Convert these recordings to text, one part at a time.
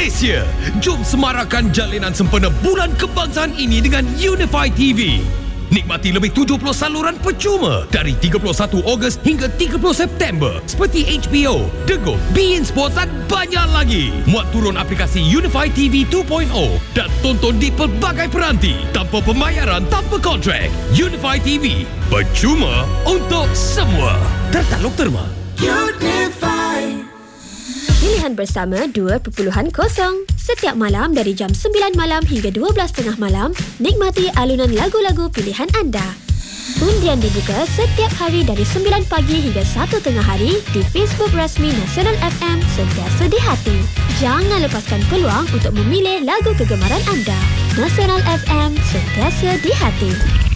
Malaysia. Jom semarakkan jalinan sempena Bulan Kebangsaan ini dengan Unify TV. Nikmati lebih 70 saluran percuma dari 31 Ogos hingga 30 September seperti HBO, Dego, beIN Sports dan banyak lagi. Muat turun aplikasi Unify TV 2.0 dan tonton di pelbagai peranti tanpa pembayaran, tanpa kontrak. Unify TV, percuma untuk semua. Tertaluk terma. Unify. Pilihan bersama 2.0. Setiap malam dari jam 9 malam hingga 12.30 malam, nikmati alunan lagu-lagu pilihan anda. Undian dibuka setiap hari dari 9 pagi hingga 1 tengah hari di Facebook rasmi Nasional FM Sentiasa di Hati. Jangan lepaskan peluang untuk memilih lagu kegemaran anda. Nasional FM Sentiasa di Hati.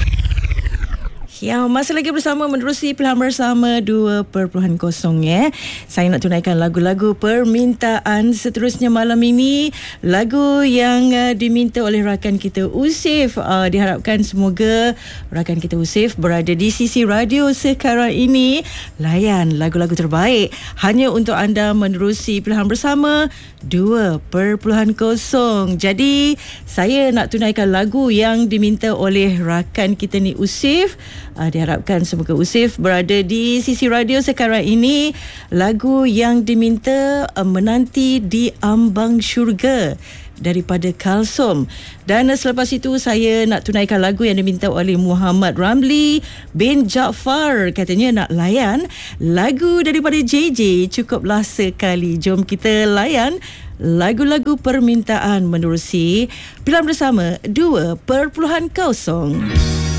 Ya, masih lagi bersama menerusi pilihan bersama 2.0 ya. Saya nak tunaikan lagu-lagu permintaan seterusnya malam ini. Lagu yang diminta oleh rakan kita Usif. Diharapkan semoga rakan kita Usif berada di sisi radio sekarang ini. Layan lagu-lagu terbaik hanya untuk anda menerusi pilihan bersama 2.0. Jadi saya nak tunaikan lagu yang diminta oleh rakan kita ni Usif. Diharapkan semoga Usif berada di sisi radio sekarang ini. Lagu yang diminta Menanti di Ambang Syurga daripada Kalsom. Dan selepas itu saya nak tunaikan lagu yang diminta oleh Muhammad Ramli bin Jaafar. Katanya nak layan lagu daripada JJ, Cukuplah Sekali. Jom kita layan lagu-lagu permintaan menerusi pilihan bersama 2.0.